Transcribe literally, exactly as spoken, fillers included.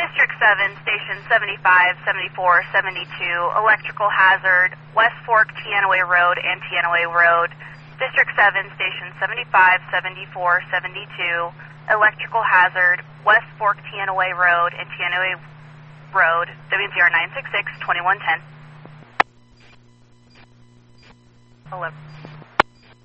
District seven, Station seventy-five, seventy-four, seventy-two, electrical hazard, West Fork, Teanaway Road and Teanaway Road. District seven, Station seventy-five, seventy-four, seventy-two, electrical hazard, West Fork, Teanaway Road and Teanaway Road, W Z R nine six six, twenty-one ten. eleven.